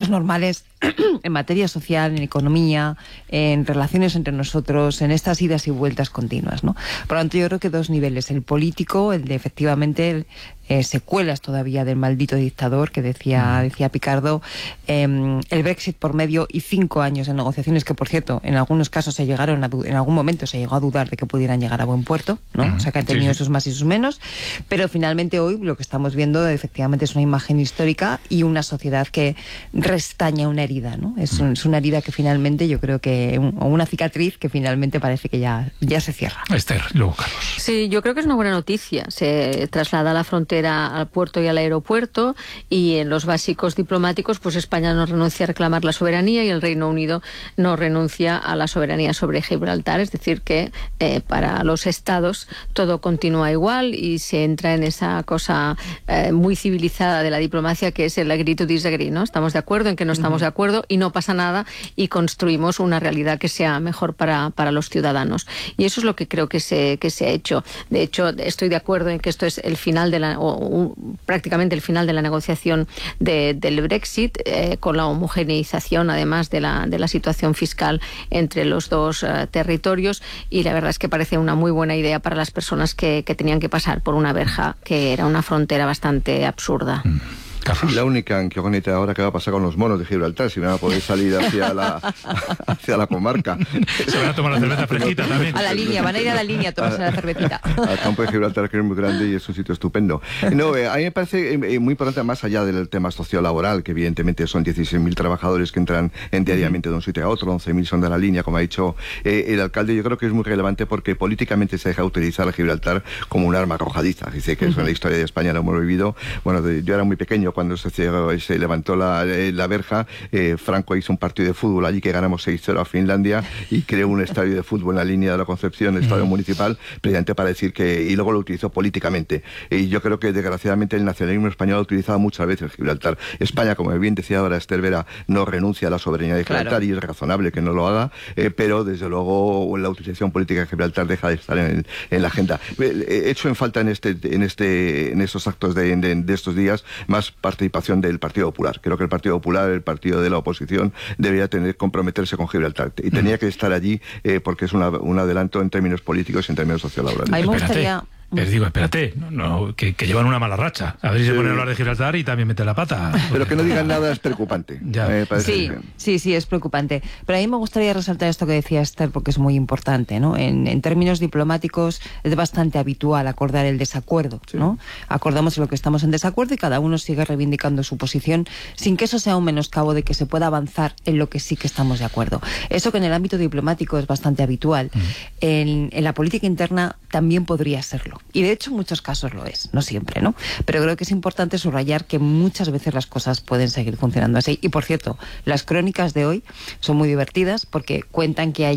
procesos normales en materia social, en economía, en relaciones entre nosotros, en estas idas y vueltas continuas, ¿no? Por lo tanto, yo creo que dos niveles: el político, el de efectivamente secuelas todavía del maldito dictador que decía Picardo, el Brexit por medio y 5 años de negociaciones que, por cierto, en algunos casos en algún momento se llegó a dudar de que pudieran llegar a buen puerto, ¿no? O sea, que han tenido sus más y sus menos, pero finalmente hoy lo que estamos viendo efectivamente es una imagen histórica y una sociedad que restaña una herida, ¿no? Es una herida que finalmente yo creo que, o una cicatriz que finalmente parece que ya se cierra. Esther, luego Carlos. Sí, yo creo que es una buena noticia. Se traslada la frontera al puerto y al aeropuerto, y en los básicos diplomáticos, pues España no renuncia a reclamar la soberanía y el Reino Unido no renuncia a la soberanía sobre Gibraltar. Es decir, que para los estados todo continúa igual y se entra en esa cosa muy civilizada de la diplomacia, que es el agree to disagree, ¿no? Estamos de acuerdo en que no estamos de acuerdo y no pasa nada, y construimos una realidad que sea mejor para los ciudadanos. Y eso es lo que creo que se ha hecho. De hecho, estoy de acuerdo en que esto es el final de prácticamente el final de la negociación del Brexit, con la homogeneización además de la situación fiscal entre los dos territorios, y la verdad es que parece una muy buena idea para las personas que tenían que pasar por una verja que era una frontera bastante absurda. Sí, la única incógnita ahora que va a pasar con los monos de Gibraltar, si van a poder salir hacia la comarca. Se van a tomar la cerveza fresquita también. A la línea, van a ir a la línea a tomarse la cervecita. Al campo de Gibraltar, que es muy grande y es un sitio estupendo. No, a mí me parece muy importante, más allá del tema sociolaboral, que evidentemente son 16.000 trabajadores que entran diariamente de un sitio a otro, 11.000 son de la línea, como ha dicho el alcalde. Yo creo que es muy relevante porque políticamente se deja utilizar a Gibraltar como un arma arrojadiza. Dice que eso en la historia de España lo hemos vivido. Bueno, yo era muy pequeño cuando se levantó la verja. Franco hizo un partido de fútbol allí que ganamos 6-0 a Finlandia y creó un estadio de fútbol en la línea de la Concepción, el estadio municipal, precisamente para decir que, y luego lo utilizó políticamente. Y yo creo que desgraciadamente el nacionalismo español ha utilizado muchas veces Gibraltar. España, como bien decía ahora Esther Vera, no renuncia a la soberanía de Gibraltar, y es razonable que no lo haga, pero desde luego la utilización política de Gibraltar deja de estar en la agenda. He hecho en falta en estos actos de estos días más participación del Partido Popular. Creo que el Partido Popular, el partido de la oposición, debería comprometerse con Gibraltar y tenía que estar allí porque es un adelanto en términos políticos y en términos sociolaborales. Ahí me gustaría... Les digo, espérate, que llevan una mala racha. A ver si se ponen a hablar de Gibraltar y también meten la pata. Pero que no digan nada es preocupante. Sí, es preocupante. Pero a mí me gustaría resaltar esto que decía Esther, porque es muy importante, ¿no? En términos diplomáticos es bastante habitual acordar el desacuerdo, ¿no? Acordamos en lo que estamos en desacuerdo y cada uno sigue reivindicando su posición sin que eso sea un menoscabo de que se pueda avanzar en lo que sí que estamos de acuerdo. Eso que en el ámbito diplomático es bastante habitual, en la política interna también podría serlo. Y de hecho en muchos casos lo es, no siempre, ¿no? Pero creo que es importante subrayar que muchas veces las cosas pueden seguir funcionando así. Y por cierto, las crónicas de hoy son muy divertidas porque cuentan que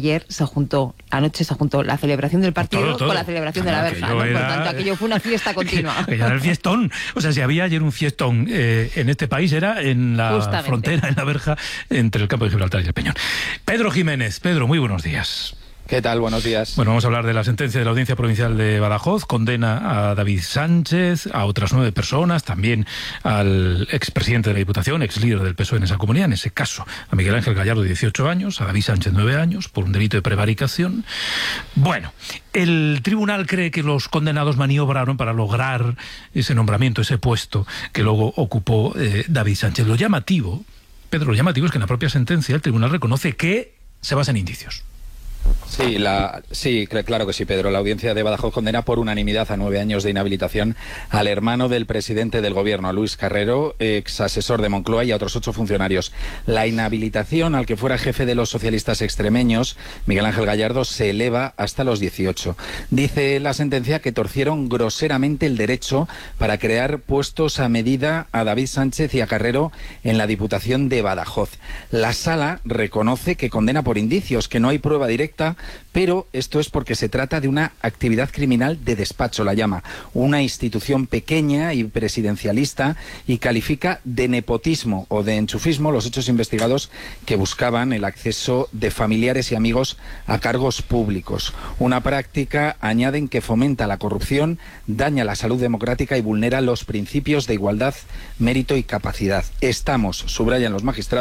anoche se juntó la celebración del partido con la celebración de la verja, ¿no? Por tanto, aquello fue una fiesta continua. Que ya era el fiestón. O sea, si había ayer un fiestón en este país, era en la frontera, en la verja, entre el campo de Gibraltar y el Peñón. Pedro Jiménez. Pedro, muy buenos días. ¿Qué tal? Buenos días. Bueno, vamos a hablar de la sentencia de la Audiencia Provincial de Badajoz. Condena a David Sánchez, a otras 9 personas, también al expresidente de la Diputación, ex líder del PSOE en esa comunidad, en ese caso a Miguel Ángel Gallardo, 18 años, a David Sánchez, 9 años, por un delito de prevaricación. Bueno, el tribunal cree que los condenados maniobraron para lograr ese nombramiento, ese puesto que luego ocupó David Sánchez. Lo llamativo, Pedro, es que en la propia sentencia el tribunal reconoce que se basa en indicios. Sí, claro que sí, Pedro. La audiencia de Badajoz condena por unanimidad a 9 años de inhabilitación al hermano del presidente del gobierno, a Luis Carrero, ex asesor de Moncloa, y a otros 8 funcionarios. La inhabilitación al que fuera jefe de los socialistas extremeños, Miguel Ángel Gallardo, se eleva hasta los 18. Dice la sentencia que torcieron groseramente el derecho para crear puestos a medida a David Sánchez y a Carrero en la Diputación de Badajoz. La Sala reconoce que condena por indicios, que no hay prueba directa, pero esto es porque se trata de una actividad criminal de despacho, la llama, una institución pequeña y presidencialista, y califica de nepotismo o de enchufismo los hechos investigados que buscaban el acceso de familiares y amigos a cargos públicos. Una práctica, añaden, que fomenta la corrupción, daña la salud democrática y vulnera los principios de igualdad, mérito y capacidad. Estamos, subrayan los magistrados,